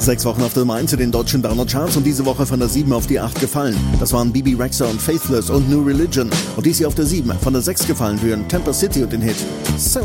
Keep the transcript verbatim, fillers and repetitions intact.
Sechs Wochen auf der Nummer eins in den deutschen Download-Charts und diese Woche von der sieben auf die acht gefallen. Das waren Bebe Rexha und Faithless und New Religion. Und dies hier auf der sieben von der sechs gefallen für Temper City und den Hit